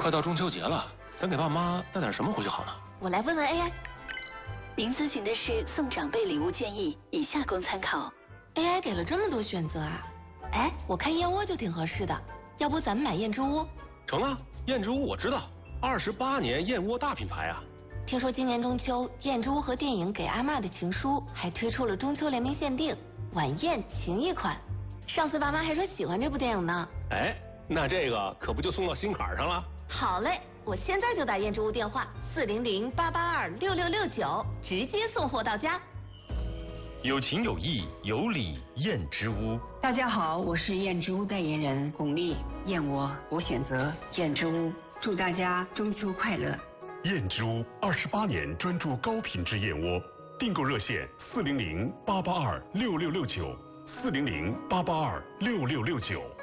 快到中秋节了，咱给爸妈带点什么回去好呢？ 我来问问 AI。您咨询的是送长辈礼物建议，以下供参考。AI 给了这么多选择啊！哎，我看燕窝就挺合适的，要不咱们买燕之屋？ 成啊，燕之屋我知道，28年燕窝大品牌啊。 听说今年中秋，燕之屋和电影《给阿嬷的情书》还推出了中秋联名限定晚宴情谊款。上次爸妈还说喜欢这部电影呢。 哎，那这个可不就送到心坎上了？ 好嘞，我现在就打燕之屋电话400-882-6669，直接送货到家。 有情有义有礼燕之屋。 大家好，我是燕之屋代言人巩俐，燕窝我选择燕之屋，祝大家中秋快乐。 燕之屋28年专注高品质燕窝，订购热线400-882-6669，400-882-6669。